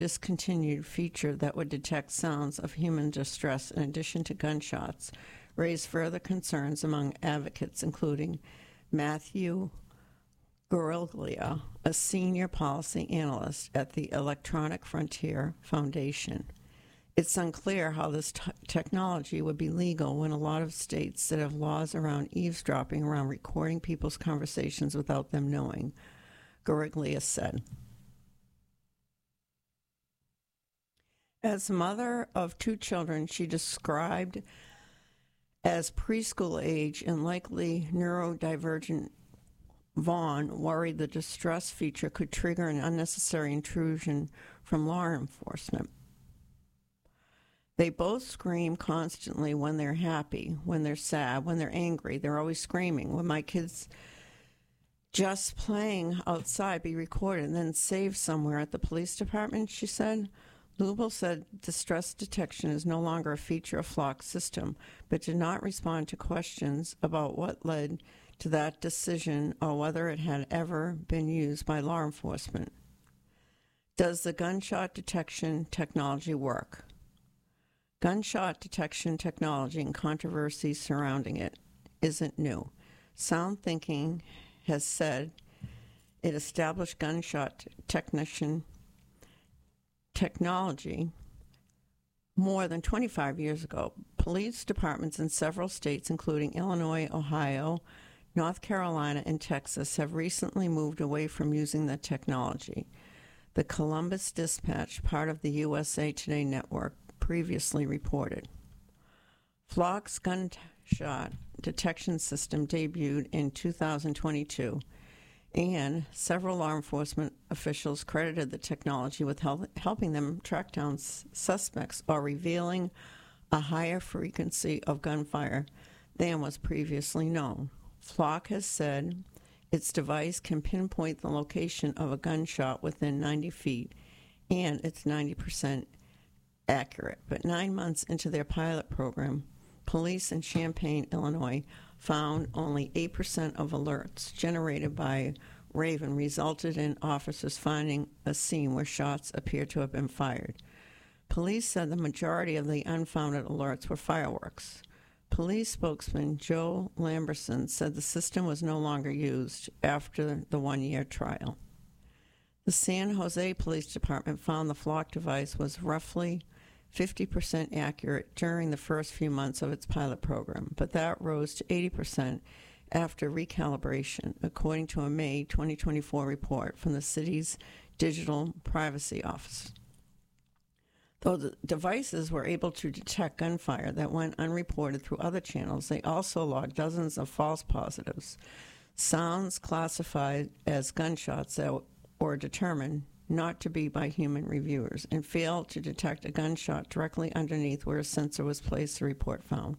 discontinued feature that would detect sounds of human distress in addition to gunshots raised further concerns among advocates, including Matthew Goriglia, a senior policy analyst at the Electronic Frontier Foundation. It's unclear how this technology would be legal when a lot of states that have laws around eavesdropping, around recording people's conversations without them knowing, Goriglia said. As mother of 2 children, she described as preschool age and likely neurodivergent, Vaughn worried the distress feature could trigger an unnecessary intrusion from law enforcement. They both scream constantly when they're happy, when they're sad, when they're angry. They're always screaming. When my kids just playing outside be recorded and then saved somewhere at the police department, she said. Lubel said distress detection is no longer a feature of Flock's system, but did not respond to questions about what led to that decision or whether it had ever been used by law enforcement. Does the gunshot detection technology work? Gunshot detection technology and controversy surrounding it isn't new. Sound Thinking has said it established gunshot technology more than 25 years ago. Police departments in several states, including Illinois, Ohio, North Carolina, and Texas, have recently moved away from using the technology. The Columbus Dispatch, part of the USA Today network, previously reported. Flock's gunshot detection system debuted in 2022, and several law enforcement officials credited the technology with helping them track down suspects or revealing a higher frequency of gunfire than was previously known. Flock has said its device can pinpoint the location of a gunshot within 90 feet, and it's 90% accurate. But 9 months into their pilot program, police in Champaign, Illinois, found only 8% of alerts generated by Raven resulted in officers finding a scene where shots appear to have been fired. Police said the majority of the unfounded alerts were fireworks. Police spokesman Joe Lamberson said the system was no longer used after the 1-year trial. The San Jose Police Department found the Flock device was roughly 50% accurate during the first few months of its pilot program, but that rose to 80% after recalibration, according to a May 2024 report from the city's Digital Privacy Office. Though the devices were able to detect gunfire that went unreported through other channels, they also logged dozens of false positives, sounds classified as gunshots that were determined not to be by human reviewers, and failed to detect a gunshot directly underneath where a sensor was placed, the report found.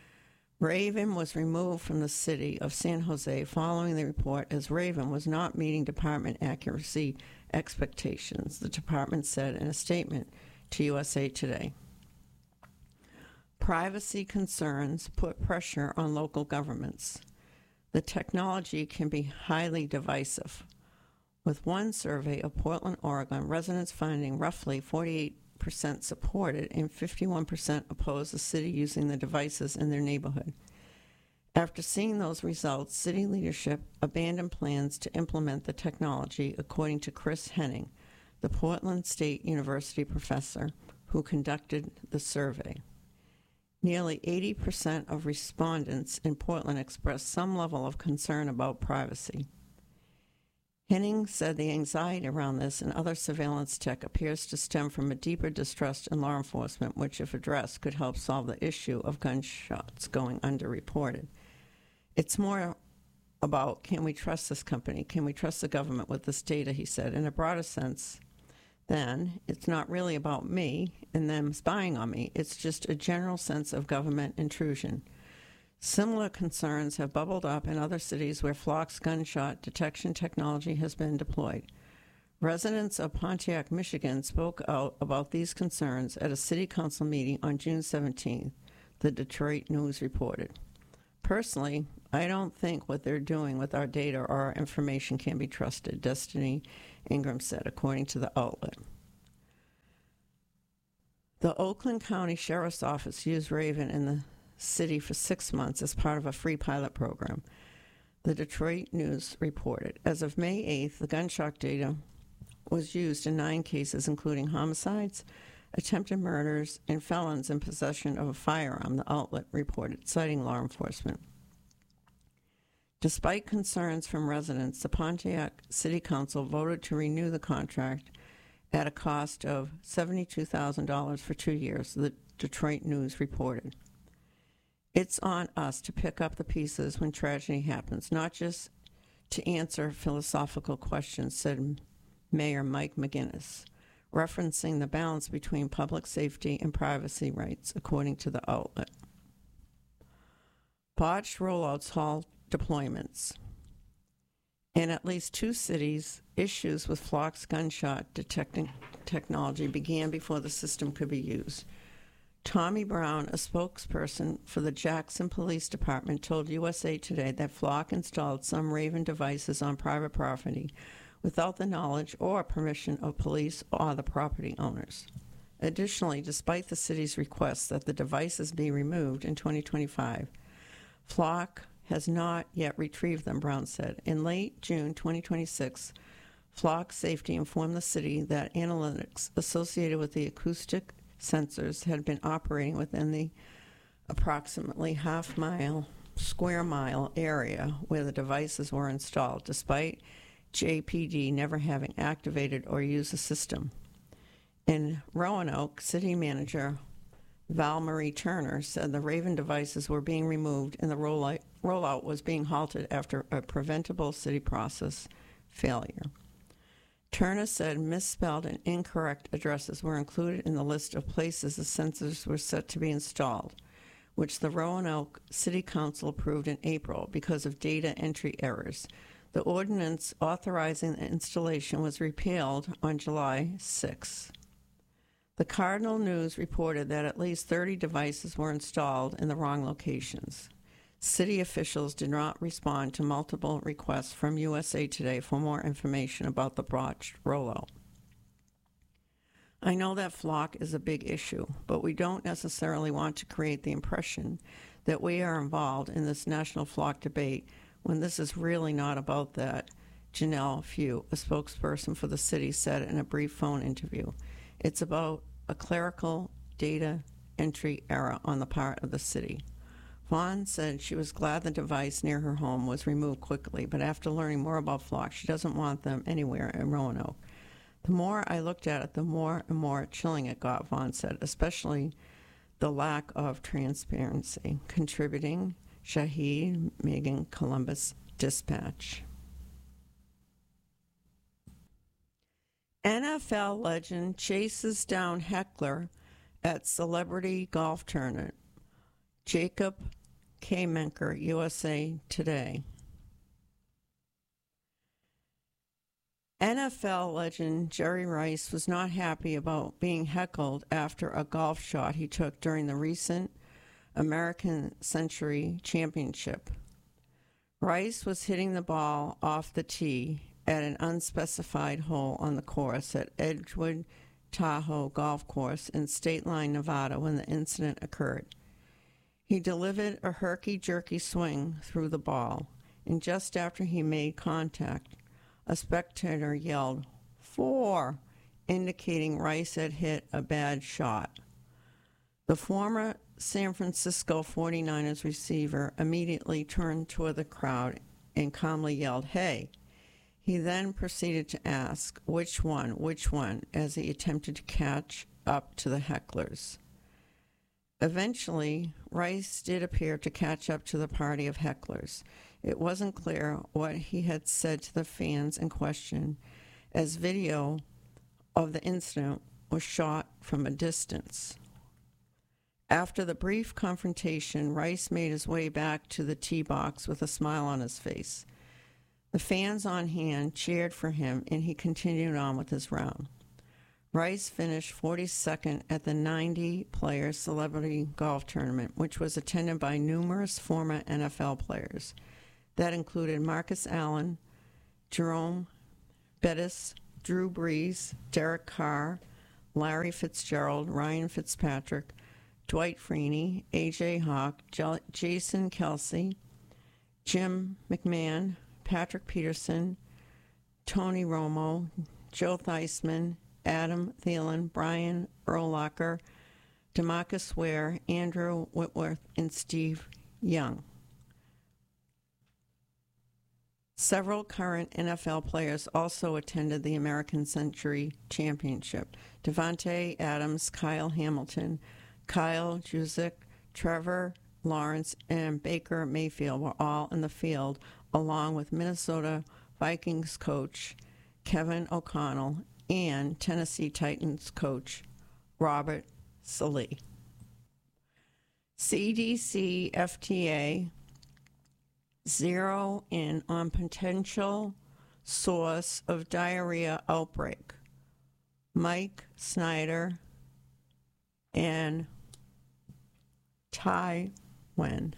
Raven was removed from the city of San Jose following the report, as Raven was not meeting department accuracy expectations, the department said in a statement to USA Today. Privacy concerns put pressure on local governments. The technology can be highly divisive, with one survey of Portland, Oregon, residents finding roughly 48% supported and 51% opposed the city using the devices in their neighborhood. After seeing those results, city leadership abandoned plans to implement the technology, according to Chris Henning, the Portland State University professor who conducted the survey. Nearly 80% of respondents in Portland expressed some level of concern about privacy. Henning said the anxiety around this and other surveillance tech appears to stem from a deeper distrust in law enforcement, which, if addressed, could help solve the issue of gunshots going underreported. It's more about, can we trust this company? Can we trust the government with this data, he said. In a broader sense, then it's not really about me and them spying on me. It's just a general sense of government intrusion. Similar concerns have bubbled up in other cities where Flock's gunshot detection technology has been deployed. Residents of Pontiac, Michigan spoke out about these concerns at a city council meeting on June 17th, the Detroit News reported. Personally, I don't think what they're doing with our data or our information can be trusted, Destiny Ingram said, according to the outlet. The Oakland County Sheriff's Office used Raven in the city for 6 months as part of a free pilot program. The Detroit News reported. As of May 8th, the gunshot data was used in 9 cases, including homicides, attempted murders, and felons in possession of a firearm, the outlet reported, citing law enforcement. Despite concerns from residents, the Pontiac City Council voted to renew the contract at a cost of $72,000 for 2 years, the Detroit News reported. It's on us to pick up the pieces when tragedy happens, not just to answer philosophical questions, said Mayor Mike McGinnis, referencing the balance between public safety and privacy rights, according to the outlet. Botched rollouts halt deployments. In at least 2 cities, issues with Flock's gunshot detecting technology began before the system could be used. Tommy Brown, a spokesperson for the Jackson Police Department, told USA Today that Flock installed some Raven devices on private property without the knowledge or permission of police or the property owners. Additionally, despite the city's request that the devices be removed in 2025, Flock has not yet retrieved them, Brown said. In late June 2026, Flock Safety informed the city that analytics associated with the acoustic sensors had been operating within the approximately square mile area where the devices were installed, despite JPD never having activated or used the system. In Roanoke, city manager Val Marie Turner said the Raven devices were being removed and the rollout was being halted after a preventable city process failure. Turner said misspelled and incorrect addresses were included in the list of places the sensors were set to be installed, which the Roanoke City Council approved in April because of data entry errors. The ordinance authorizing the installation was repealed on July 6. The Cardinal News reported that at least 30 devices were installed in the wrong locations. City officials did not respond to multiple requests from USA Today for more information about the botched rollout. I know that Flock is a big issue, but we don't necessarily want to create the impression that we are involved in this national Flock debate when this is really not about that, Janelle Few, a spokesperson for the city, said in a brief phone interview. It's about a clerical data entry error on the part of the city. Vaughn said she was glad the device near her home was removed quickly, but after learning more about Flock, she doesn't want them anywhere in Roanoke. The more I looked at it, the more and more chilling it got, Vaughn said, especially the lack of transparency. Contributing Shahid Megan, Columbus Dispatch. NFL legend chases down heckler at celebrity golf tournament. Jacob Kamenker, USA Today. NFL legend Jerry Rice was not happy about being heckled after a golf shot he took during the recent American Century Championship. Rice was hitting the ball off the tee at an unspecified hole on the course at Edgewood Tahoe Golf Course in State Line, Nevada, when the incident occurred. He delivered a herky-jerky swing through the ball, and just after he made contact, a spectator yelled, "4," indicating Rice had hit a bad shot. The former San Francisco 49ers receiver immediately turned toward the crowd and calmly yelled, "Hey." He then proceeded to ask, which one, as he attempted to catch up to the hecklers. Eventually, Rice did appear to catch up to the party of hecklers. It wasn't clear what he had said to the fans in question, as video of the incident was shot from a distance. After the brief confrontation, Rice made his way back to the tee box with a smile on his face. The fans on hand cheered for him, and he continued on with his round. Rice finished 42nd at the 90-player celebrity golf tournament, which was attended by numerous former NFL players. That included Marcus Allen, Jerome Bettis, Drew Brees, Derek Carr, Larry Fitzgerald, Ryan Fitzpatrick, Dwight Freeney, A.J. Hawk, Jason Kelsey, Jim McMahon, Patrick Peterson, Tony Romo, Joe Theismann, Adam Thielen, Brian Urlacher, DeMarcus Ware, Andrew Whitworth, and Steve Young. Several current NFL players also attended the American Century Championship. Devontae Adams, Kyle Hamilton, Kyle Juszczyk, Trevor Lawrence, and Baker Mayfield were all in the field, along with Minnesota Vikings coach Kevin O'Connell and Tennessee Titans coach Robert Saleh. CDC, FDA, zero in on potential source of diarrhea outbreak. Mike Snyder and Tai Wen.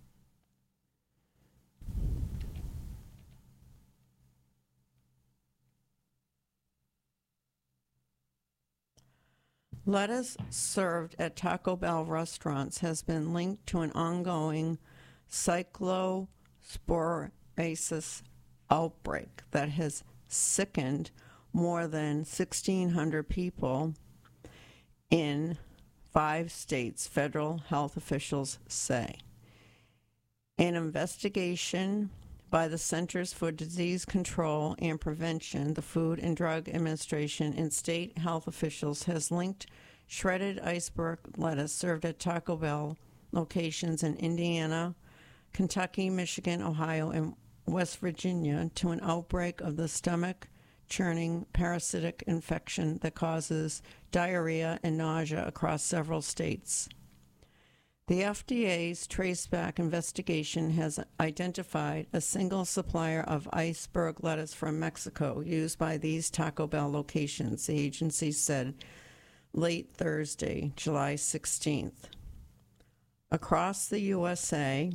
Lettuce served at Taco Bell restaurants has been linked to an ongoing cyclosporiasis outbreak that has sickened more than 1,600 people in 5 states, federal health officials say. An investigation by the Centers for Disease Control and Prevention, the Food and Drug Administration, and state health officials has linked shredded iceberg lettuce served at Taco Bell locations in Indiana, Kentucky, Michigan, Ohio, and West Virginia to an outbreak of the stomach churning parasitic infection that causes diarrhea and nausea across several states. The FDA's traceback investigation has identified a single supplier of iceberg lettuce from Mexico used by these Taco Bell locations, the agency said late Thursday, July 16th. Across the USA,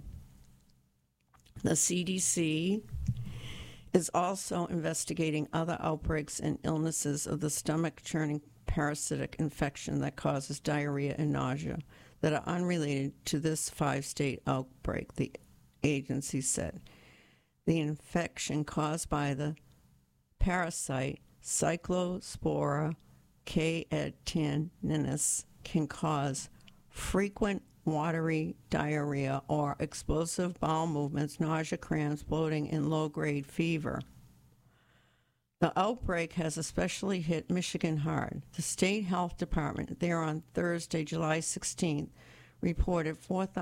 the CDC is also investigating other outbreaks and illnesses of the stomach-churning parasitic infection that causes diarrhea and nausea that are unrelated to this 5-state outbreak, the agency said. The infection caused by the parasite Cyclospora caetanninus can cause frequent watery diarrhea or explosive bowel movements, nausea, cramps, bloating, and low-grade fever. The outbreak has especially hit Michigan hard. The state health department there on Thursday, July 16th, reported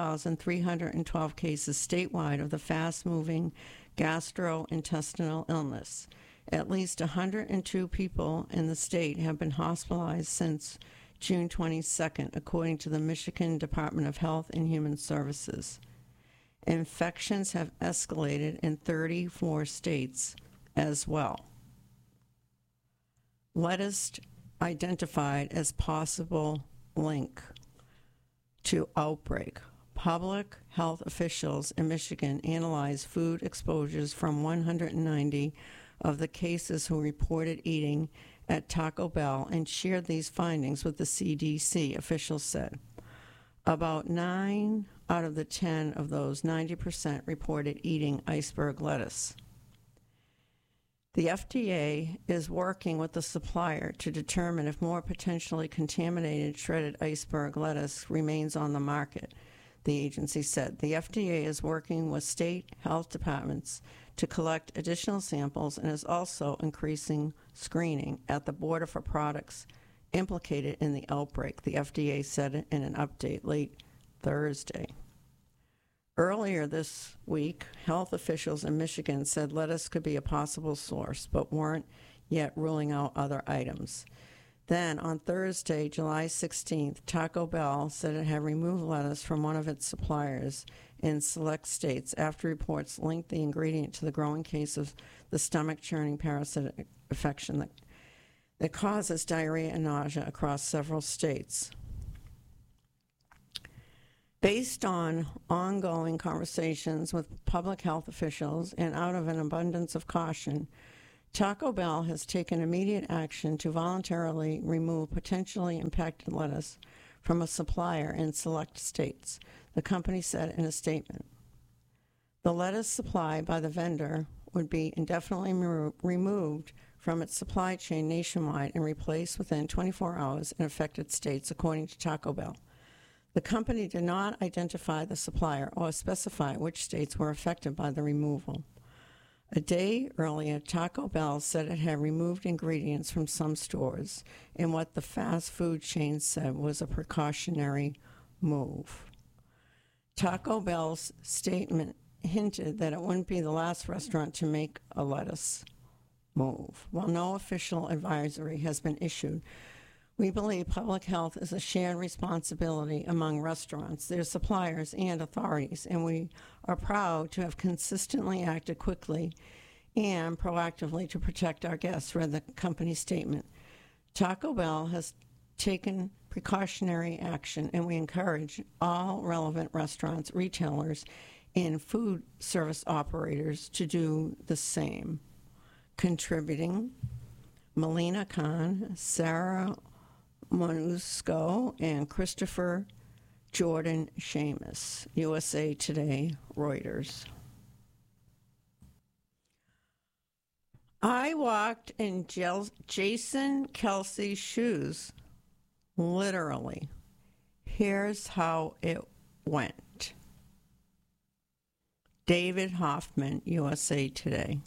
4,312 cases statewide of the fast-moving gastrointestinal illness. At least 102 people in the state have been hospitalized since June 22nd, according to the Michigan Department of Health and Human Services. Infections have escalated in 34 states as well. Lettuce identified as possible link to outbreak. Public health officials in Michigan analyzed food exposures from 190 of the cases who reported eating at Taco Bell and shared these findings with the CDC, officials said. About 9 out of the 10 of those, 90%, reported eating iceberg lettuce. The FDA is working with the supplier to determine if more potentially contaminated shredded iceberg lettuce remains on the market, the agency said. The FDA is working with state health departments to collect additional samples and is also increasing screening at the border for products implicated in the outbreak, the FDA said in an update late Thursday. Earlier this week, health officials in Michigan said lettuce could be a possible source, but weren't yet ruling out other items. Then, on Thursday, July 16th, Taco Bell said it had removed lettuce from one of its suppliers in select states after reports linked the ingredient to the growing case of the stomach-churning parasitic infection that causes diarrhea and nausea across several states. Based on ongoing conversations with public health officials and out of an abundance of caution, Taco Bell has taken immediate action to voluntarily remove potentially impacted lettuce from a supplier in select states, the company said in a statement. The lettuce supplied by the vendor would be indefinitely removed from its supply chain nationwide and replaced within 24 hours in affected states, according to Taco Bell. The company did not identify the supplier or specify which states were affected by the removal. A day earlier, Taco Bell said it had removed ingredients from some stores in what the fast food chain said was a precautionary move. Taco Bell's statement hinted that it wouldn't be the last restaurant to make a lettuce move. While no official advisory has been issued, we believe public health is a shared responsibility among restaurants, their suppliers, and authorities, and we are proud to have consistently acted quickly and proactively to protect our guests, read the company's statement. Taco Bell has taken precautionary action, and we encourage all relevant restaurants, retailers, and food service operators to do the same. Contributing, Melina Khan, Sarah Monusco, and Christopher Jordan Seamus, USA Today, Reuters. I walked in Jason Kelce's shoes, literally. Here's how it went. David Hoffman, USA Today.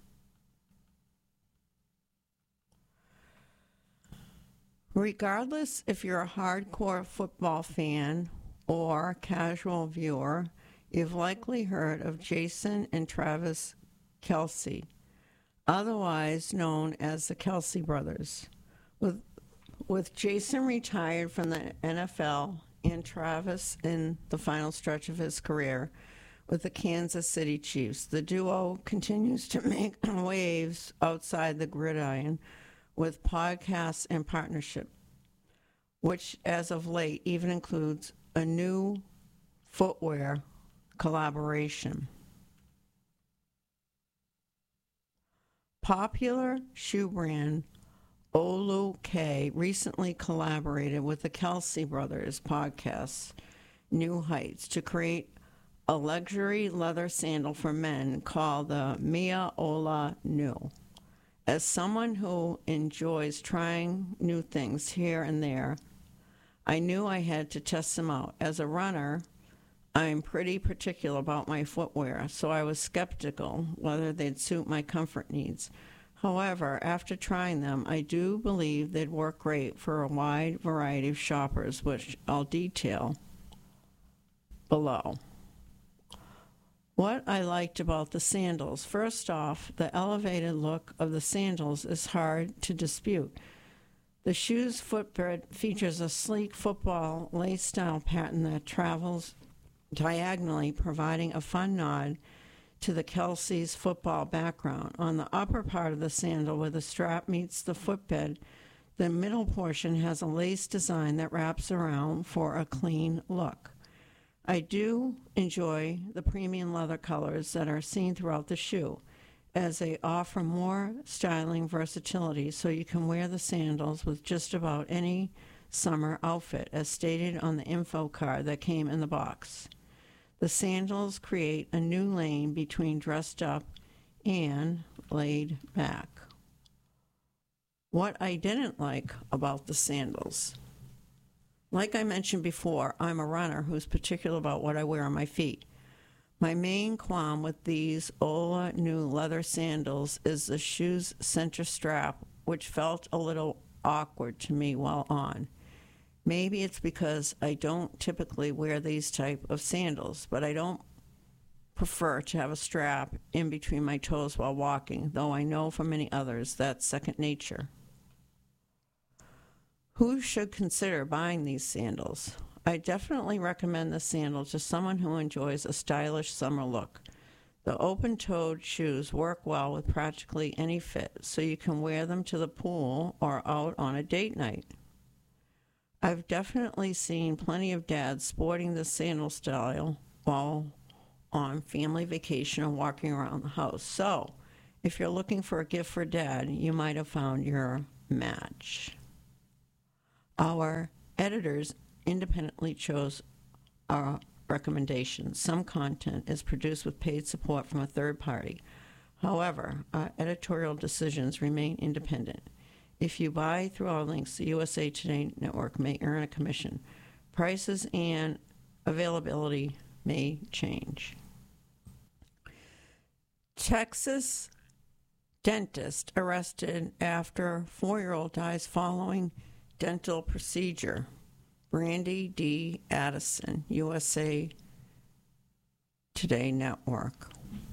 Regardless if you're a hardcore football fan or casual viewer, you've likely heard of Jason and Travis Kelce, otherwise known as the Kelce brothers. With Jason retired from the NFL and Travis in the final stretch of his career with the Kansas City Chiefs, the duo continues to make waves outside the gridiron with podcasts and partnership, which as of late even includes a new footwear collaboration. Popular shoe brand Olu K recently collaborated with the Kelce Brothers podcast, New Heights, to create a luxury leather sandal for men called the Mia Ola Nu. As someone who enjoys trying new things here and there, I knew I had to test them out. As a runner, I'm pretty particular about my footwear, so I was skeptical whether they'd suit my comfort needs. However, after trying them, I do believe they'd work great for a wide variety of shoppers, which I'll detail below. What I liked about the sandals. First off, the elevated look of the sandals is hard to dispute. The shoe's footbed features a sleek football lace-style pattern that travels diagonally, providing a fun nod to the Kelce's football background. On the upper part of the sandal, where the strap meets the footbed, the middle portion has a lace design that wraps around for a clean look. I do enjoy the premium leather colors that are seen throughout the shoe, as they offer more styling versatility so you can wear the sandals with just about any summer outfit, as stated on the info card that came in the box. The sandals create a new lane between dressed up and laid back. What I didn't like about the sandals. Like I mentioned before, I'm a runner who's particular about what I wear on my feet. My main qualm with these Ola Nu leather sandals is the shoe's center strap, which felt a little awkward to me while on. Maybe it's because I don't typically wear these type of sandals, but I don't prefer to have a strap in between my toes while walking, though I know for many others that's second nature. Who should consider buying these sandals? I definitely recommend the sandal to someone who enjoys a stylish summer look. The open-toed shoes work well with practically any fit, so you can wear them to the pool or out on a date night. I've definitely seen plenty of dads sporting the sandal style while on family vacation or walking around the house. So, If you're looking for a gift for Dad, you might have found your match. Our editors independently chose our recommendations. Some content is produced with paid support from a third party. However, our editorial decisions remain independent. If you buy through our links, the USA Today Network may earn a commission. Prices and availability may change. Texas dentist arrested after 4-year-old dies following dental procedure. Brandy D. Addison, USA Today Network.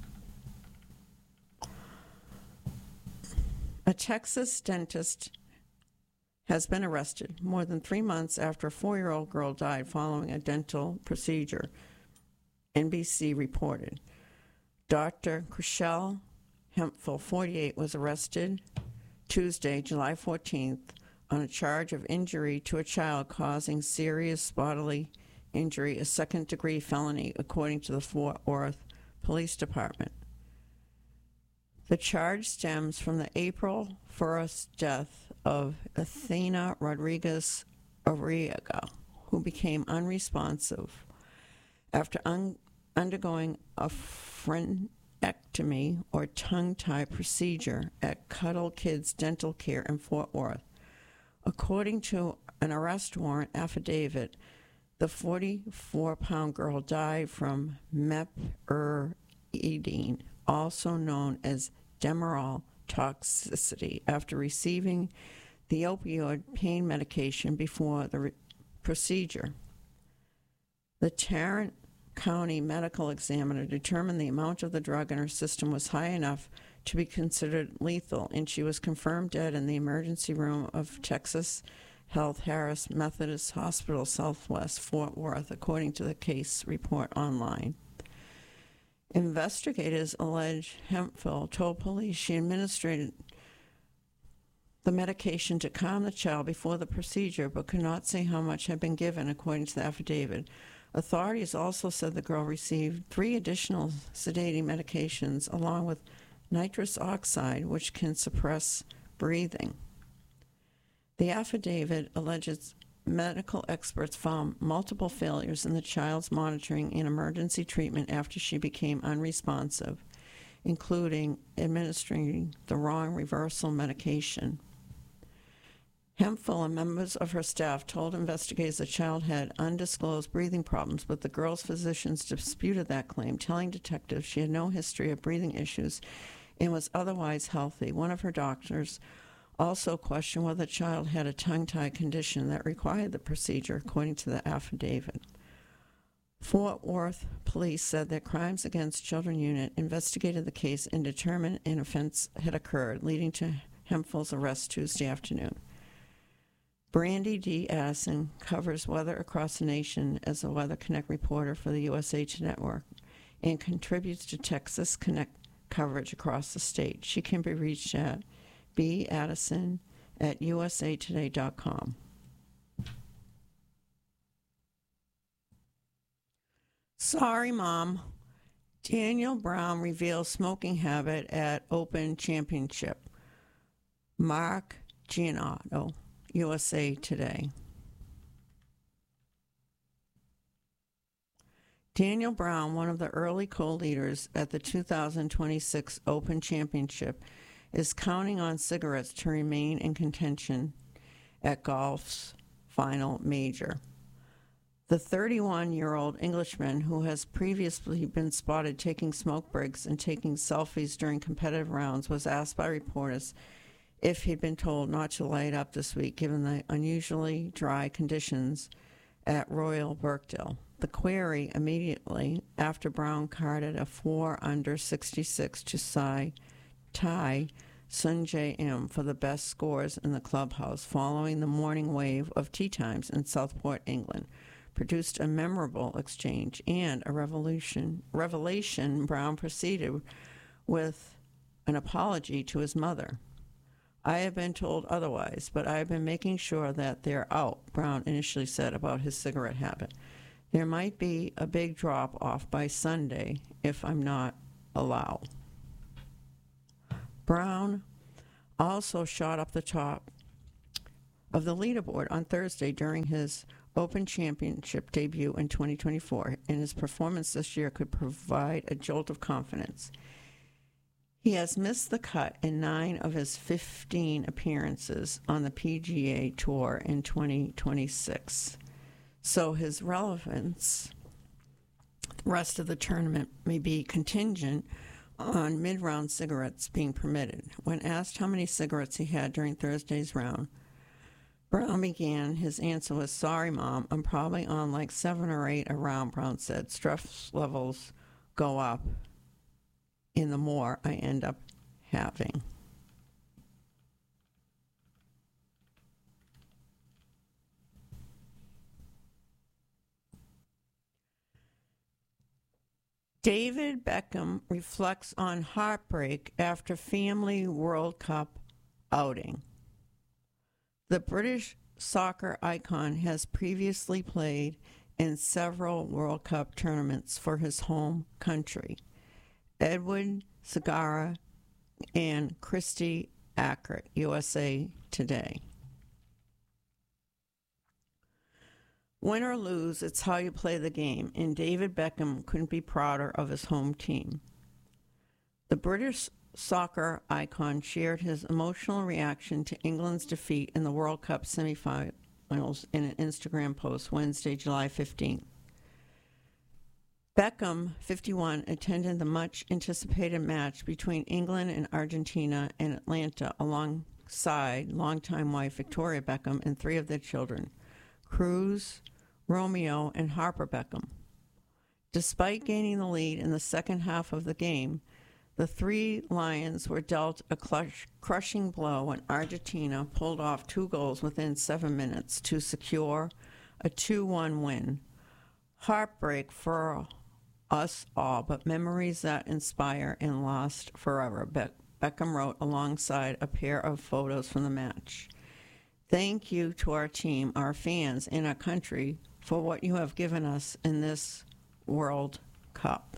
A Texas dentist has been arrested more than 3 months after a 4-year-old girl died following a dental procedure, NBC reported. Dr. Chriselle Hemphill, 48, was arrested Tuesday, July 14th, on a charge of injury to a child causing serious bodily injury, a second-degree felony, according to the Fort Worth Police Department. The charge stems from the April 1st death of Athena Rodriguez Arriaga, who became unresponsive after undergoing a frenectomy or tongue-tie procedure at Cuddle Kids Dental Care in Fort Worth. According to an arrest warrant affidavit, the 44-pound girl died from meperidine, also known as Demerol toxicity, after receiving the opioid pain medication before the procedure. The Tarrant County medical examiner determined the amount of the drug in her system was high enough to be considered lethal, and she was confirmed dead in the emergency room of Texas Health Harris Methodist Hospital Southwest Fort Worth, according to the case report online. Investigators allege Hemphill told police she administered the medication to calm the child before the procedure, but could not say how much had been given, according to the affidavit. Authorities also said the girl received 3 additional sedating medications, along with nitrous oxide, which can suppress breathing. The affidavit alleges medical experts found multiple failures in the child's monitoring and emergency treatment after she became unresponsive, including administering the wrong reversal medication. Hemphill and members of her staff told investigators the child had undisclosed breathing problems, but the girl's physicians disputed that claim, telling detectives she had no history of breathing issues and was otherwise healthy. One of her doctors also questioned whether the child had a tongue-tie condition that required the procedure, according to the affidavit. Fort Worth police said their Crimes Against Children unit investigated the case and determined an offense had occurred, leading to Hemphill's arrest Tuesday afternoon. Brandy D. Addison covers weather across the nation as a Weather Connect reporter for the USA Today Network and contributes to Texas Connect coverage across the state. She can be reached at baddison@usatoday.com. Sorry, Mom. Daniel Brown reveals smoking habit at Open Championship. Mark Giannotto, USA Today. Daniel Brown, one of the early co-leaders at the 2026 Open Championship, is counting on cigarettes to remain in contention at golf's final major. The 31-year-old Englishman, who has previously been spotted taking smoke breaks and taking selfies during competitive rounds, was asked by reporters if he'd been told not to light up this week, given the unusually dry conditions at Royal Birkdale. The query immediately after Brown carded a 4-under 66 to tie Sungjae Im for the best scores in the clubhouse, following the morning wave of tee times in Southport, England, produced a memorable exchange and a revelation. Brown proceeded with an apology to his mother. I have been told otherwise, but I have been making sure that they're out, Brown initially said about his cigarette habit. There might be a big drop-off by Sunday if I'm not allowed. Brown also shot up the top of the leaderboard on Thursday during his Open Championship debut in 2024, and his performance this year could provide a jolt of confidence. He has missed the cut in 9 of his 15 appearances on the PGA Tour in 2026, so his relevance the rest of the tournament may be contingent on mid-round cigarettes being permitted. When asked how many cigarettes he had during Thursday's round, Brown began. His answer was, "Sorry, Mom, I'm probably on like 7 or 8 a round," Brown said. Stress levels go up in the more I end up having. David Beckham reflects on heartbreak after family World Cup outing. The British soccer icon has previously played in several World Cup tournaments for his home country. Edward Segara and Christy Ackert, USA Today. Win or lose, it's how you play the game, and David Beckham couldn't be prouder of his home team. The British soccer icon shared his emotional reaction to England's defeat in the World Cup semifinals in an Instagram post Wednesday, July 15th. Beckham, 51, attended the much-anticipated match between England and Argentina in Atlanta alongside longtime wife Victoria Beckham and 3 of their children, Cruz, Romeo, and Harper Beckham. Despite gaining the lead in the second half of the game, the 3 Lions were dealt a crushing blow when Argentina pulled off 2 goals within 7 minutes to secure a 2-1 win. Heartbreak for us all, but memories that inspire and last forever, Beckham wrote alongside a pair of photos from the match. Thank you to our team, our fans, and our country for what you have given us in this World Cup.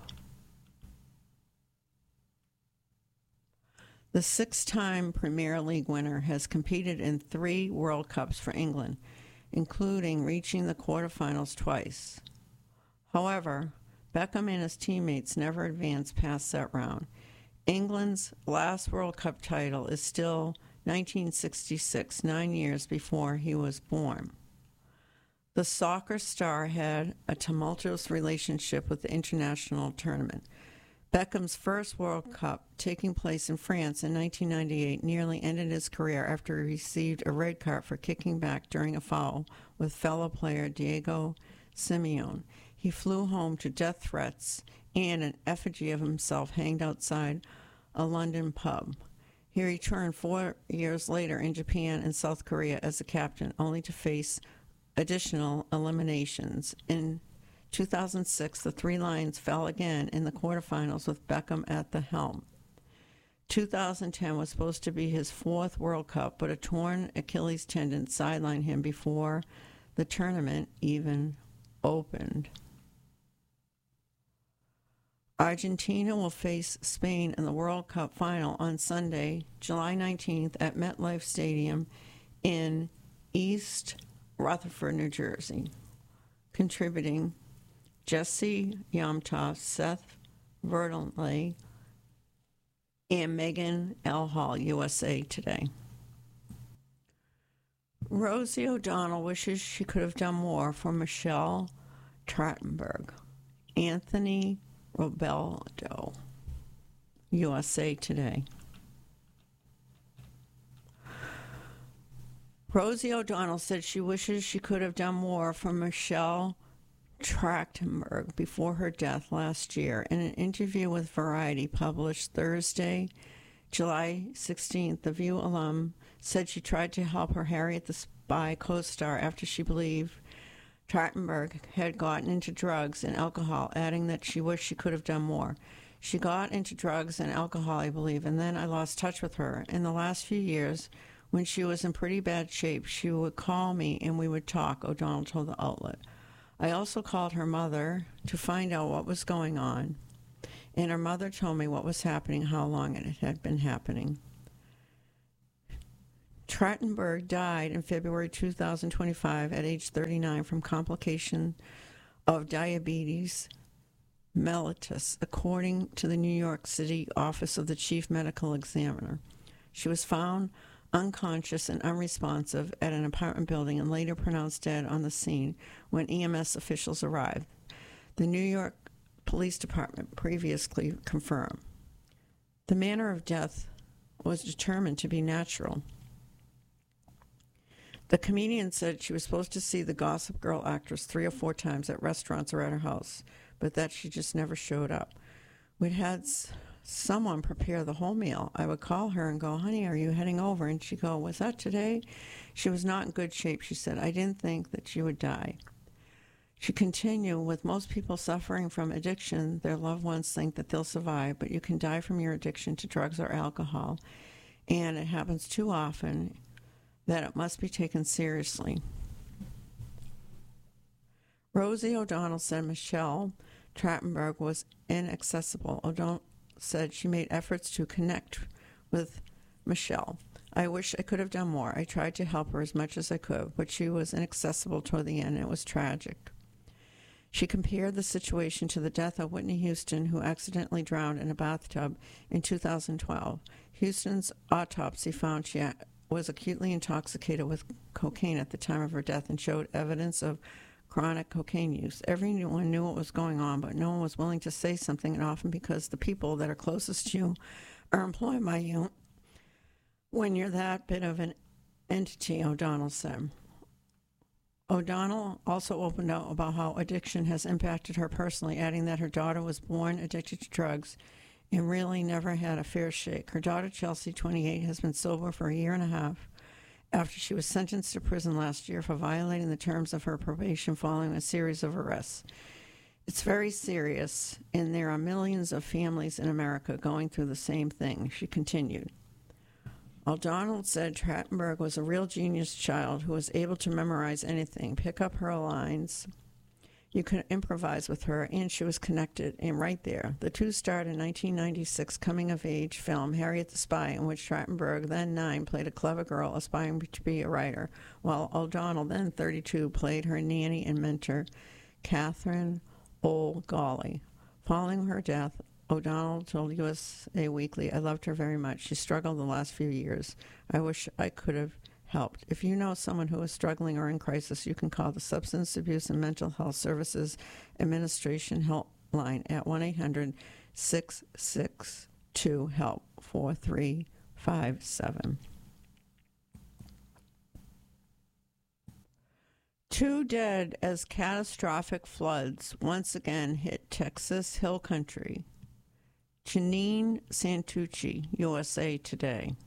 The 6-time Premier League winner has competed in 3 World Cups for England, including reaching the quarterfinals twice. However, Beckham and his teammates never advanced past that round. England's last World Cup title is still 1966, 9 years before he was born. The soccer star had a tumultuous relationship with the international tournament. Beckham's first World Cup, taking place in France in 1998, nearly ended his career after he received a red card for kicking back during a foul with fellow player Diego Simeone. He flew home to death threats and an effigy of himself hanged outside a London pub. He returned 4 years later in Japan and South Korea as a captain, only to face additional eliminations. In 2006, the 3 Lions fell again in the quarterfinals with Beckham at the helm. 2010 was supposed to be his 4th World Cup, but a torn Achilles tendon sidelined him before the tournament even opened. Argentina will face Spain in the World Cup final on Sunday, July 19th at MetLife Stadium in East Rutherford, New Jersey. Contributing Jesse Yomtov, Seth Verdonley, and Megan L. Hall, USA Today. Rosie O'Donnell wishes she could have done more for Michelle Trachtenberg. Anthony Robeldo, USA Today. Rosie O'Donnell said she wishes she could have done more for Michelle Trachtenberg before her death last year. In an interview with Variety published Thursday, July 16th, The View alum said she tried to help her Harriet the Spy co-star after she believed Trachtenberg had gotten into drugs and alcohol, adding that she wished she could have done more. She got into drugs and alcohol, I believe, and then I lost touch with her. In the last few years, when she was in pretty bad shape, she would call me and we would talk, O'Donnell told the outlet. I also called her mother to find out what was going on. and her mother told me what was happening, how long it had been happening. Trachtenberg died in February 2025 at age 39 from complication of diabetes mellitus, according to the New York City Office of the Chief Medical Examiner. She was found unconscious and unresponsive at an apartment building and later pronounced dead on the scene when EMS officials arrived. The New York Police Department previously confirmed. The manner of death was determined to be natural. The comedian said she was supposed to see the Gossip Girl actress 3 or 4 times at restaurants or at her house, but that she just never showed up. We'd had someone prepare the whole meal. I would call her and go, "Honey, are you heading over?" And she'd go, "Was that today?" She was not in good shape, she said. "I didn't think that she would die." She continued, "With most people suffering from addiction, their loved ones think that they'll survive, but you can die from your addiction to drugs or alcohol, and it happens too often that it must be taken seriously." Rosie O'Donnell said Michelle Trachtenberg was inaccessible. O'Donnell said she made efforts to connect with Michelle. "I wish I could have done more. I tried to help her as much as I could, but she was inaccessible toward the end, and it was tragic." She compared the situation to the death of Whitney Houston, who accidentally drowned in a bathtub in 2012. Houston's autopsy found she was acutely intoxicated with cocaine at the time of her death and showed evidence of chronic cocaine use. Everyone knew what was going on, but no one was willing to say something, and often because the people that are closest to you are employed by you when you're that bit of an entity, O'Donnell said. O'Donnell also opened up about how addiction has impacted her personally, adding that her daughter was born addicted to drugs and really never had a fair shake. Her daughter, Chelsea, 28, has been sober for a year and a half after she was sentenced to prison last year for violating the terms of her probation following a series of arrests. "It's very serious, and there are millions of families in America going through the same thing," she continued. O'Donnell said Trachtenberg was a real genius child who was able to memorize anything, pick up her lines. You could improvise with her, and she was connected and right there. The two starred in 1996 coming-of-age film Harriet the Spy, in which Trachtenberg, then 9, played a clever girl aspiring to be a writer, while O'Donnell, then 32, played her nanny and mentor, Catherine O'Galley. Following her death, O'Donnell told USA Weekly, "I loved her very much. She struggled the last few years. I wish I could have helped. If you know someone who is struggling or in crisis, you can call the Substance Abuse and Mental Health Services Administration helpline at 1-800-662-HELP 4357. 2 dead as catastrophic floods once again hit Texas Hill Country. Janine Santucci, USA Today.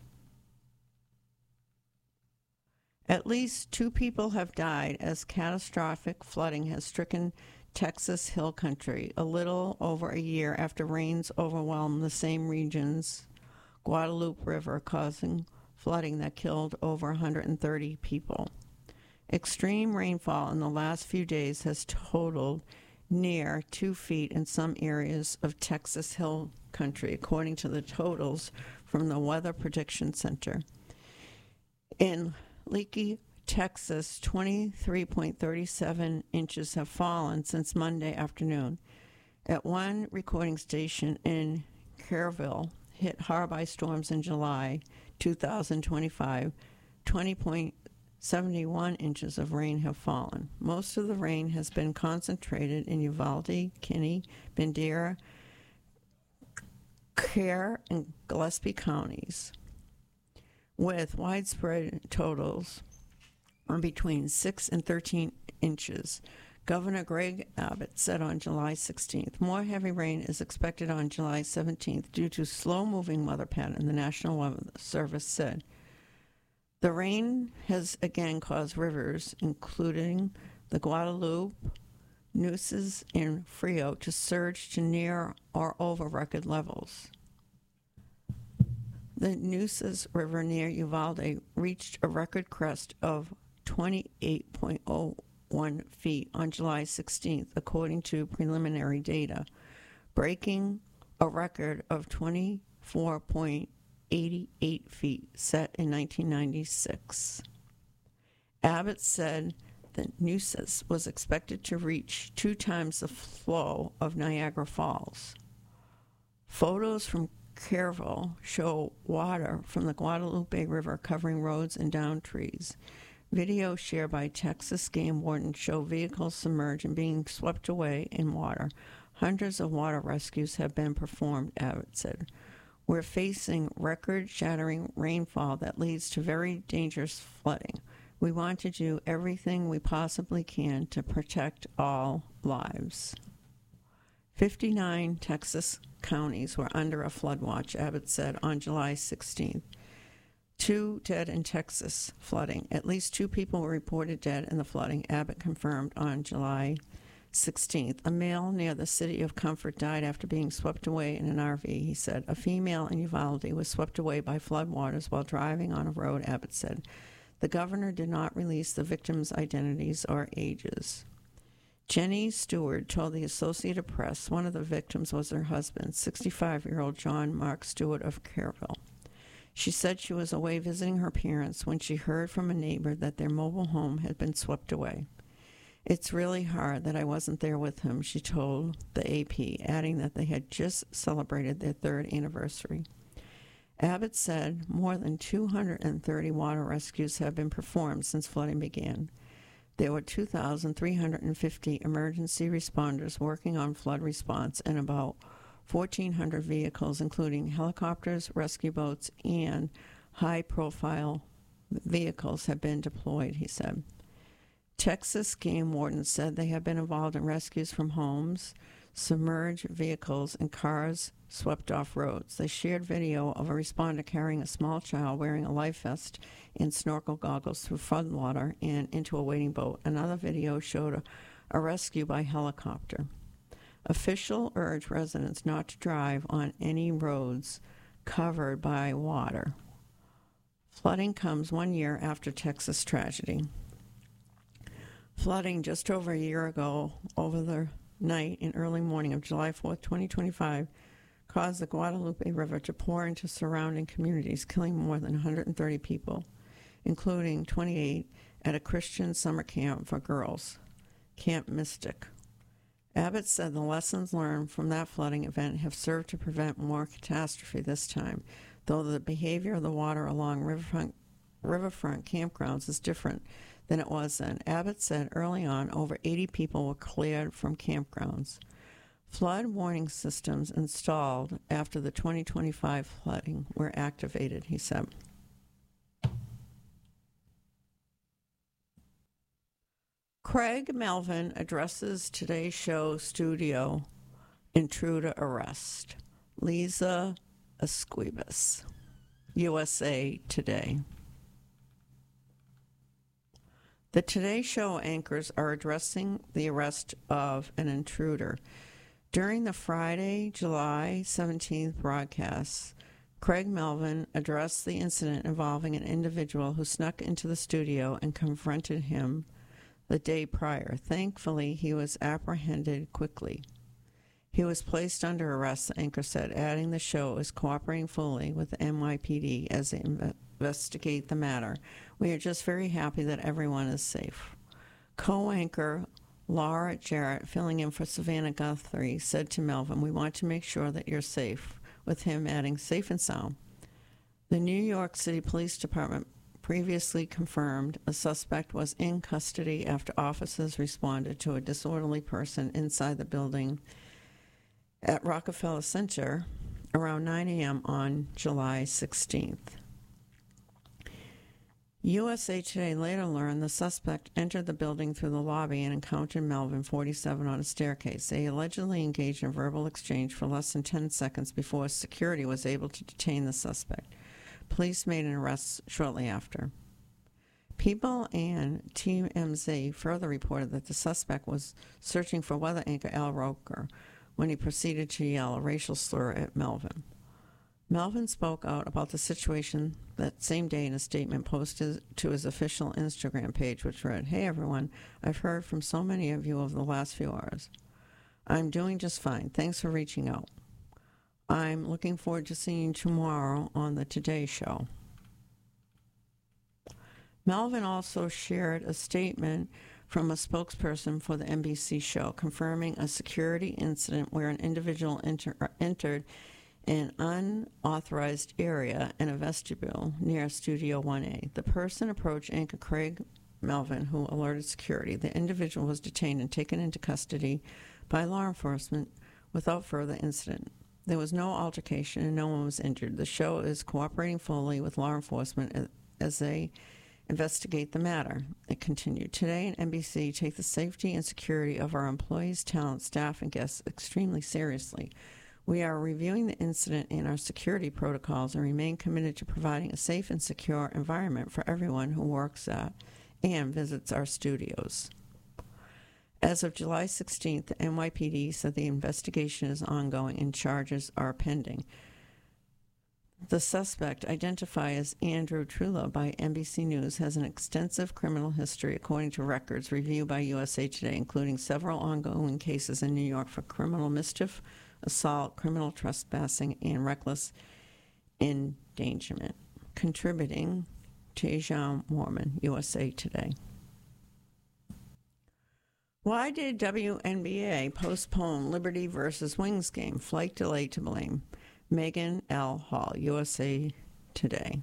At least 2 people have died as catastrophic flooding has stricken Texas Hill Country a little over a year after rains overwhelmed the same region's Guadalupe River, causing flooding that killed over 130 people. Extreme rainfall in the last few days has totaled near 2 feet in some areas of Texas Hill Country, according to the totals from the Weather Prediction Center. In Leakey, Texas, 23.37 inches have fallen since Monday afternoon. At one recording station in Kerrville, hit hard by storms in July 2025, 20.71 inches of rain have fallen. Most of the rain has been concentrated in Uvalde, Kinney, Bandera, Kerr, and Gillespie counties, with widespread totals on between 6 and 13 inches. Governor Greg Abbott said on July 16th, more heavy rain is expected on July 17th due to slow-moving weather pattern, the National Weather Service said. The rain has again caused rivers, including the Guadalupe, Nueces, and Frio, to surge to near or over record levels. The Nueces River near Uvalde reached a record crest of 28.01 feet on July 16th, according to preliminary data, breaking a record of 24.88 feet set in 1996. Abbott said the Nueces was expected to reach 2 times the flow of Niagara Falls. Photos from Kerrville show water from the Guadalupe River covering roads and downed trees. Videos shared by Texas game wardens show vehicles submerged and being swept away in water. Hundreds of water rescues have been performed, Abbott said. We're facing record-shattering rainfall that leads to very dangerous flooding. We want to do everything we possibly can to protect all lives. 59 Texas counties were under a flood watch, Abbott said on July 16th. 2 dead in Texas flooding. At least 2 people were reported dead in the flooding, Abbott confirmed on July 16th. A male near the city of Comfort died after being swept away in an RV, he said. A female in Uvalde was swept away by floodwaters while driving on a road, Abbott said. The governor did not release the victims' identities or ages. Jenny Stewart told the Associated Press one of the victims was her husband, 65-year-old John Mark Stewart of Kerrville. She said she was away visiting her parents when she heard from a neighbor that their mobile home had been swept away. It's really hard that I wasn't there with him, she told the AP, adding that they had just celebrated their 3rd anniversary. Abbott said more than 230 water rescues have been performed since flooding began. There were 2,350 emergency responders working on flood response and about 1,400 vehicles, including helicopters, rescue boats, and high-profile vehicles have been deployed, he said. Texas game wardens said they have been involved in rescues from homes, submerged vehicles, and cars swept off roads. They shared video of a responder carrying a small child wearing a life vest and snorkel goggles through floodwater and into a waiting boat. Another video showed a rescue by helicopter. Officials urged residents not to drive on any roads covered by water. Flooding comes 1 year after Texas tragedy. Flooding just over a year ago, over the night and early morning of July 4th, 2025, caused the Guadalupe River to pour into surrounding communities, killing more than 130 people, including 28 at a Christian summer camp for girls, Camp Mystic. Abbott said the lessons learned from that flooding event have served to prevent more catastrophe this time, though the behavior of the water along riverfront campgrounds is different than it was then. Abbott said early on over 80 people were cleared from campgrounds. Flood warning systems installed after the 2025 flooding were activated, he said. Craig Melvin addresses Today Show studio intruder arrest. Lisa Esquibas, USA Today. The Today Show anchors are addressing the arrest of an intruder. During the Friday, July 17th broadcast, Craig Melvin addressed the incident involving an individual who snuck into the studio and confronted him the day prior. Thankfully, he was apprehended quickly. He was placed under arrest, the anchor said, adding the show is cooperating fully with the NYPD as they investigate the matter. We are just very happy that everyone is safe. Co-anchor Laura Jarrett, filling in for Savannah Guthrie, said to Melvin, we want to make sure that you're safe, with him adding safe and sound. The New York City Police Department previously confirmed a suspect was in custody after officers responded to a disorderly person inside the building at Rockefeller Center around 9 a.m. on July 16th. USA Today later learned the suspect entered the building through the lobby and encountered Melvin, 47, on a staircase. They allegedly engaged in a verbal exchange for less than 10 seconds before security was able to detain the suspect. Police made an arrest shortly after. People and TMZ further reported that the suspect was searching for weather anchor Al Roker when he proceeded to yell a racial slur at Melvin. Melvin spoke out about the situation that same day in a statement posted to his official Instagram page, which read, "Hey everyone, I've heard from so many of you over the last few hours. I'm doing just fine. Thanks for reaching out. I'm looking forward to seeing you tomorrow on the Today Show. Melvin also shared a statement from a spokesperson for the NBC show confirming a security incident where an individual entered an unauthorized area in a vestibule near Studio 1A. The person approached anchor Craig Melvin, who alerted security. The individual was detained and taken into custody by law enforcement without further incident. There was no altercation and no one was injured. The show is cooperating fully with law enforcement as they investigate the matter. It continued. Today at NBC, take the safety and security of our employees, talent, staff, and guests extremely seriously. We are reviewing the incident in our security protocols and remain committed to providing a safe and secure environment for everyone who works at and visits our studios. As of July 16th, the NYPD said the investigation is ongoing and charges are pending. The suspect, identified as Andrew Trullo by NBC News, has an extensive criminal history, according to records reviewed by USA Today, including several ongoing cases in New York for criminal mischief, assault, criminal trespassing, and reckless endangerment. Contributing, Tejan Mormon, USA Today. Why did WNBA postpone Liberty versus Wings game? Flight delay to blame. Megan L. Hall, USA Today.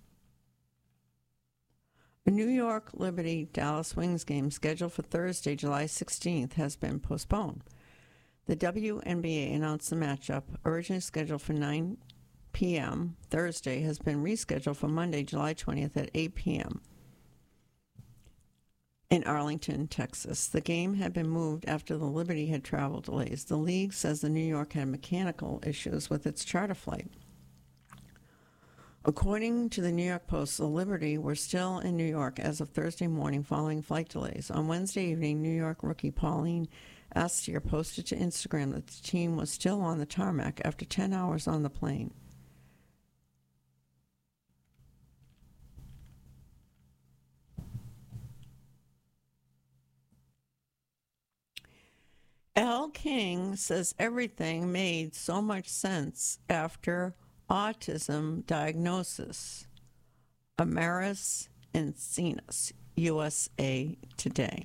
A New York Liberty Dallas Wings game scheduled for Thursday, July 16th, has been postponed. The WNBA announced the matchup, originally scheduled for 9 p.m. Thursday, has been rescheduled for Monday, July 20th at 8 p.m. in Arlington, Texas. The game had been moved after the Liberty had travel delays. The league says the New York had mechanical issues with its charter flight. According to the New York Post, the Liberty were still in New York as of Thursday morning following flight delays. On Wednesday evening, New York rookie Pauline Astier posted to Instagram that the team was still on the tarmac after 10 hours on the plane. Al King says everything made so much sense after autism diagnosis. Amaris Encinas, USA Today.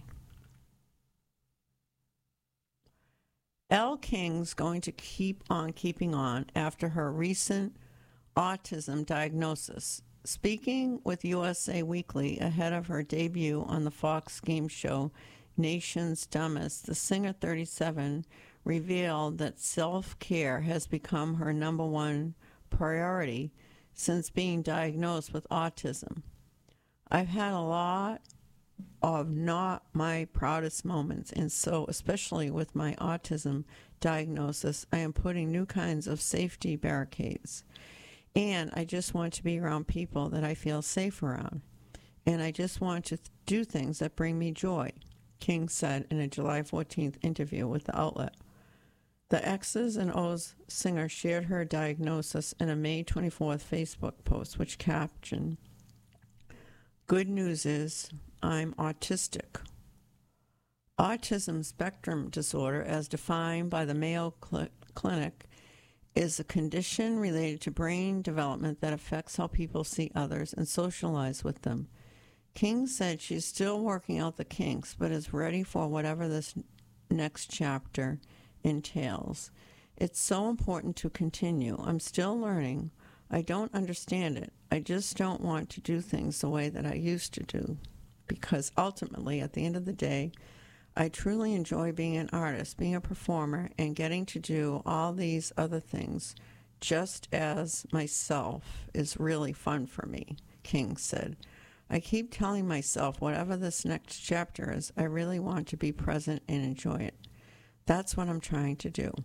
Elle King's going to keep on keeping on after her recent autism diagnosis. Speaking with USA Weekly ahead of her debut on the Fox game show Nation's Dumbest, the singer 37 revealed that self-care has become her number one priority since being diagnosed with autism. I've had a lot of not my proudest moments, and so especially with my autism diagnosis, I am putting new kinds of safety barricades. And I just want to be around people that I feel safe around. And I just want to do things that bring me joy, King said in a July 14th interview with the outlet. The X's and O's singer shared her diagnosis in a May 24th Facebook post, which captioned, "Good news is I'm autistic." Autism spectrum disorder, as defined by the Mayo Clinic, is a condition related to brain development that affects how people see others and socialize with them. King said she's still working out the kinks, but is ready for whatever this next chapter entails. It's so important to continue. I'm still learning. I don't understand it. I just don't want to do things the way that I used to do, because ultimately, at the end of the day, I truly enjoy being an artist, being a performer, and getting to do all these other things just as myself is really fun for me, King said. I keep telling myself whatever this next chapter is, I really want to be present and enjoy it. That's what I'm trying to do.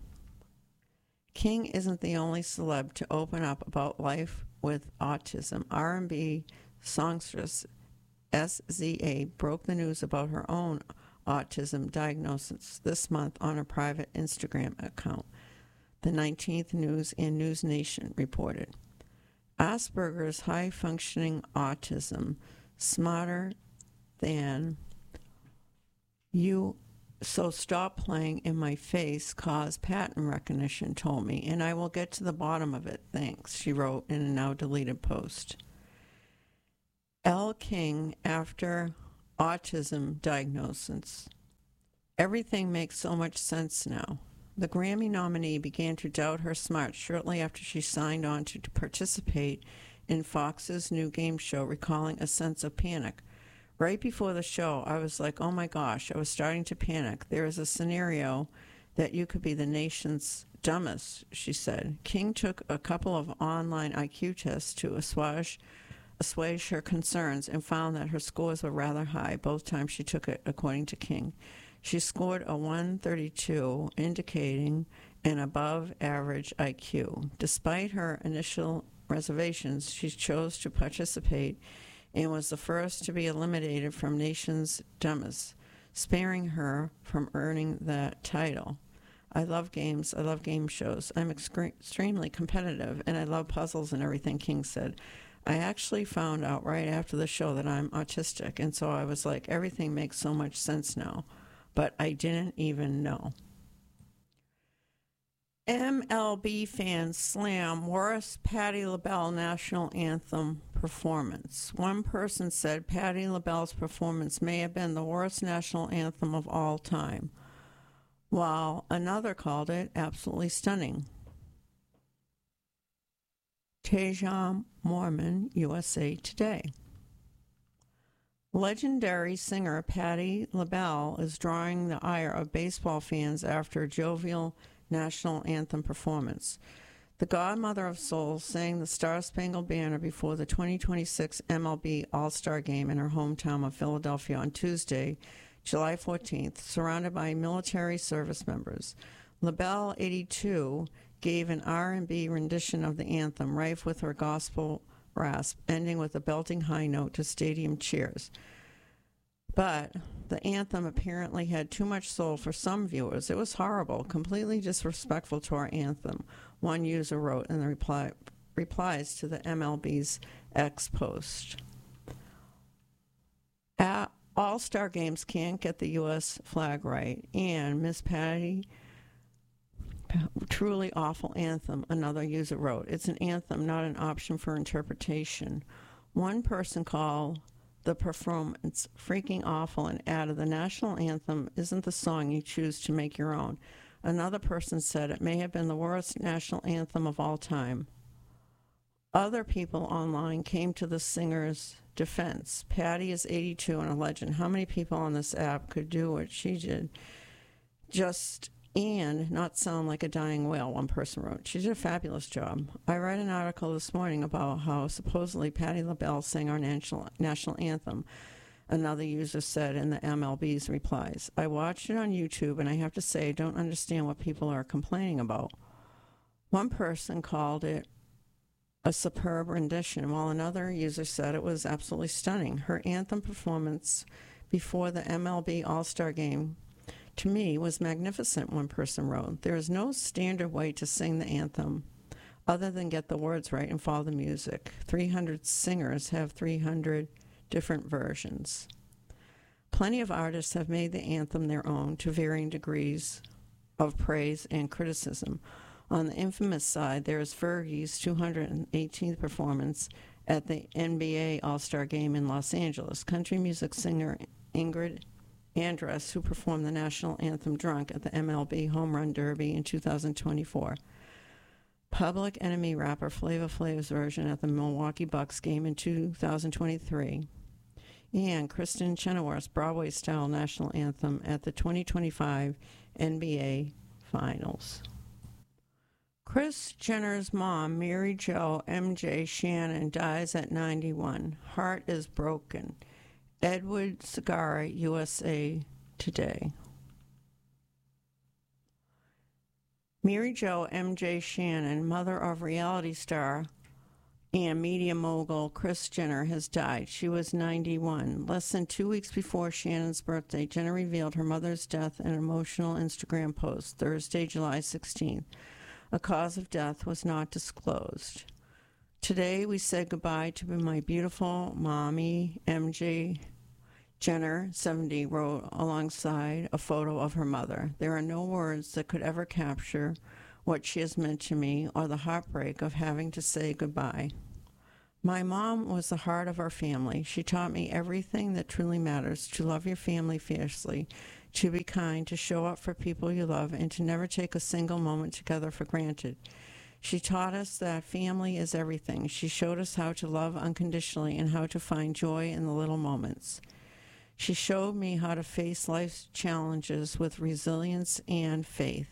King isn't the only celeb to open up about life with autism. R&B songstress SZA broke the news about her own autism diagnosis this month on her private Instagram account, the 19th News and News Nation reported. Asperger's high-functioning autism, smarter than you So stop playing in my face, cause pattern recognition, told me, and I will get to the bottom of it, thanks, she wrote in a now deleted post. Elle King after autism diagnosis. Everything makes so mumuch sense now. The Grammy nominee began to doubt her smarts shortly after she signed on to participate in Fox's new game show, recalling a sense of panic. Right before the show, I was like, oh my gosh, I was starting to panic. There is a scenario that you could be the nation's dumbest, she said. King took a couple of online IQ tests to assuage her concerns and found that her scores were rather high both times she took it, according to King. She scored a 132, indicating an above-average IQ. Despite her initial reservations, she chose to participate and was the first to be eliminated from Nation's Dumbest, sparing her from earning that title. I love games. I love game shows. I'm extremely competitive, and I love puzzles and everything, King said. I actually found out right after the show that I'm autistic, and so I was like, everything makes so much sense now, but I didn't even know. MLB fans slam worst Patti LaBelle national anthem performance. One person said Patti LaBelle's performance may have been the worst national anthem of all time, while another called it absolutely stunning. Taja Mormon, USA Today. Legendary singer Patti LaBelle is drawing the ire of baseball fans after a jovial national anthem performance. The godmother of soul sang the Star-Spangled Banner before the 2026 MLB All-Star Game in her hometown of Philadelphia on Tuesday, July 14th, surrounded by military service members. LaBelle, 82, gave an R&B rendition of the anthem, rife with her gospel rasp, ending with a belting high note to stadium cheers. But the anthem apparently had too much soul for some viewers. It was horrible, completely disrespectful to our anthem, one user wrote in the replies to the MLB's X post. All-Star games can't get the U.S. flag right, and Miss Patti, truly awful anthem, another user wrote. It's an anthem, not an option for interpretation. One person called the performance freaking awful and added, the national anthem isn't the song you choose to make your own. Another person said it may have been the worst national anthem of all time. Other people online came to the singer's defense. Patti is 82 and a legend. How many people on this app could do what she did? And not sound like a dying whale, one person wrote. She did a fabulous job. I read an article this morning about how supposedly Patti LaBelle sang our national anthem, another user said in the MLB's replies. I watched it on YouTube, and I have to say I don't understand what people are complaining about. One person called it a superb rendition, while another user said it was absolutely stunning. Her anthem performance before the MLB All-Star Game to me was magnificent, one person wrote. There is no standard way to sing the anthem other than get the words right and follow the music. 300 singers have 300 different versions. Plenty of artists have made the anthem their own to varying degrees of praise and criticism. On the infamous side, there is Fergie's 218th performance at the NBA All-Star Game in Los Angeles. Country music singer Ingrid Andress, who performed the national anthem drunk at the MLB Home Run Derby in 2024. Public Enemy rapper Flavor Flav's version at the Milwaukee Bucks game in 2023. And Kristen Chenoweth's Broadway-style national anthem at the 2025 NBA Finals. Kris Jenner's mom, Mary Jo MJ Shannon, dies at 91. Heart is broken. Edward Segarra, USA Today. Mary Jo MJ Shannon, mother of reality star and media mogul Kris Jenner, has died. She was 91. Less than 2 weeks before Shannon's birthday, Jenner revealed her mother's death in an emotional Instagram post Thursday, July 16th. A cause of death was not disclosed. Today, we said goodbye to my beautiful mommy, MJ. Jenner, 70, wrote alongside a photo of her mother. There are no words that could ever capture what she has meant to me or the heartbreak of having to say goodbye. My mom was the heart of our family. She taught me everything that truly matters: to love your family fiercely, to be kind, to show up for people you love, and to never take a single moment together for granted. She taught us that family is everything. She showed us how to love unconditionally and how to find joy in the little moments. She showed me how to face life's challenges with resilience and faith.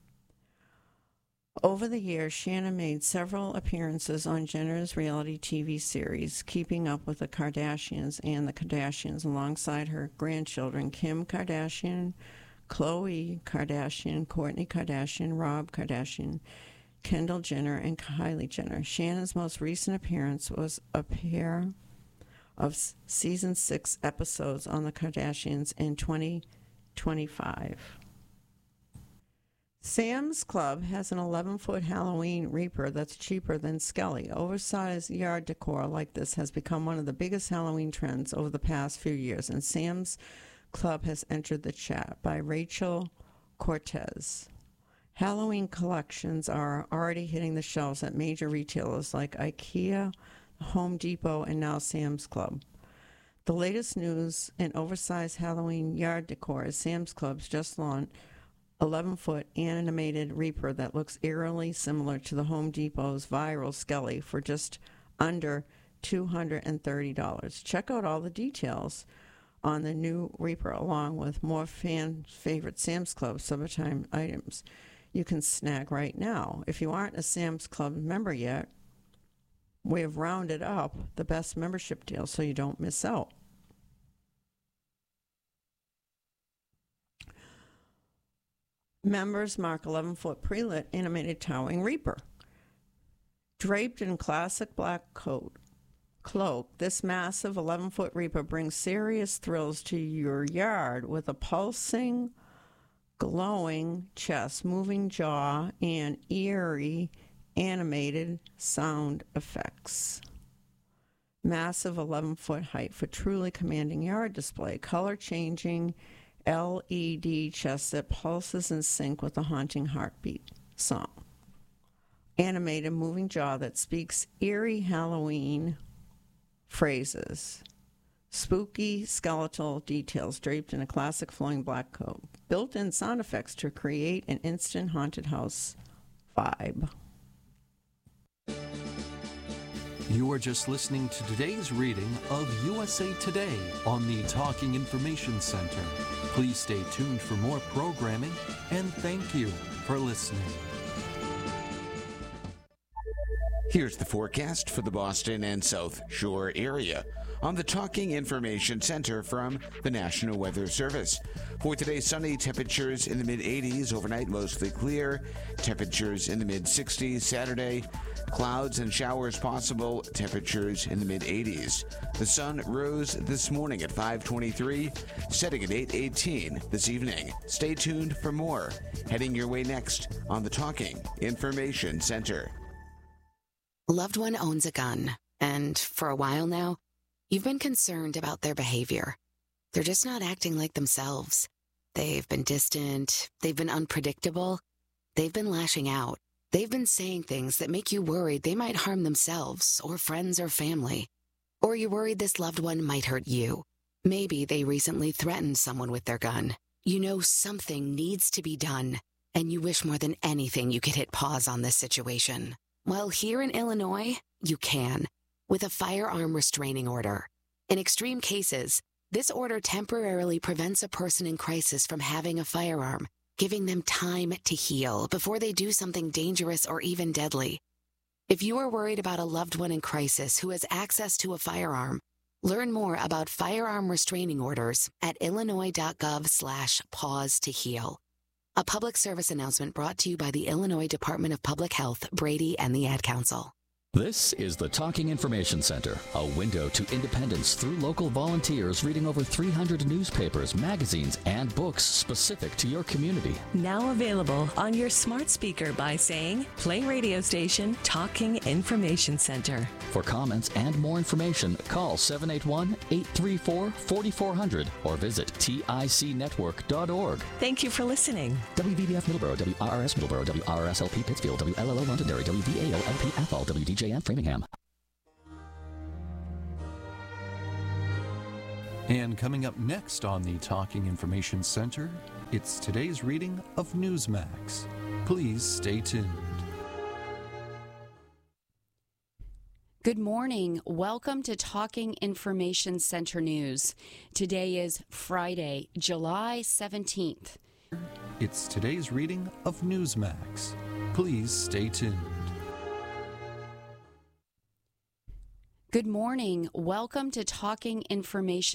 Over the years, Shannon made several appearances on Jenner's reality TV series, Keeping Up with the Kardashians and the Kardashians, alongside her grandchildren, Kim Kardashian, Khloe Kardashian, Kourtney Kardashian, Rob Kardashian, Kendall Jenner, and Kylie Jenner. Shannon's most recent appearance was a pair of season 6 episodes on the Kardashians in 2025. Sam's Club has an 11-foot Halloween Reaper that's cheaper than Skelly. Oversized yard decor like this has become one of the biggest Halloween trends over the past few years, and Sam's Club has entered the chat. By Rachel Cortez. Halloween collections are already hitting the shelves at major retailers like IKEA, Home Depot, and now Sam's Club. The latest news in oversized Halloween yard decor is Sam's Club's just launched 11-foot animated Reaper that looks eerily similar to the Home Depot's viral Skelly for just under $230. Check out all the details on the new Reaper, along with more fan favorite Sam's Club summertime items you can snag right now. If you aren't a Sam's Club member yet, we have rounded up the best membership deal so you don't miss out. Members mark 11-foot pre-lit animated towering Reaper. Draped in classic black cloak, this massive 11-foot Reaper brings serious thrills to your yard with a pulsing, glowing chest, moving jaw, and eerie animated sound effects. Massive 11-foot height for truly commanding yard display. Color-changing LED chest that pulses in sync with the haunting heartbeat song. Animated moving jaw that speaks eerie Halloween phrases. Spooky skeletal details draped in a classic flowing black coat. Built-in sound effects to create an instant haunted house vibe. You are just listening to today's reading of USA Today on the Talking Information Center. Please stay tuned for more programming, and thank you for listening. Here's the forecast for the Boston and South Shore area on the Talking Information Center from the National Weather Service. For today, sunny, temperatures in the mid-80s, overnight mostly clear, temperatures in the mid-60s. Saturday, clouds and showers possible, temperatures in the mid-80s. The sun rose this morning at 5:23, setting at 8:18 this evening. Stay tuned for more. Heading your way next on the Talking Information Center. A loved one owns a gun, and for a while now, you've been concerned about their behavior. They're just not acting like themselves. They've been distant, they've been unpredictable, they've been lashing out. They've been saying things that make you worried they might harm themselves or friends or family. Or you're worried this loved one might hurt you. Maybe they recently threatened someone with their gun. You know something needs to be done, and you wish more than anything you could hit pause on this situation. Well, here in Illinois, you can, with a firearm restraining order. In extreme cases, this order temporarily prevents a person in crisis from having a firearm, giving them time to heal before they do something dangerous or even deadly. If you are worried about a loved one in crisis who has access to a firearm, learn more about firearm restraining orders at illinois.gov/pause to heal. A public service announcement brought to you by the Illinois Department of Public Health, Brady, and the Ad Council. This is the Talking Information Center, a window to independence through local volunteers reading over 300 newspapers, magazines, and books specific to your community. Now available on your smart speaker by saying, play radio station Talking Information Center. For comments and more information, call 781-834-4400 or visit ticnetwork.org. Thank you for listening. WVBF Middleborough, WRRS Middleborough, WRSLP Pittsfield, WLLO Londonderry, WVALLP Athol, WDJM Framingham. And coming up next on the Talking Information Center, it's today's reading of Newsmax. Please stay tuned. Good morning. Welcome to Talking Information Center News. Today is Friday, July 17th. It's today's reading of Newsmax. Please stay tuned. Good morning. Welcome to Talking Information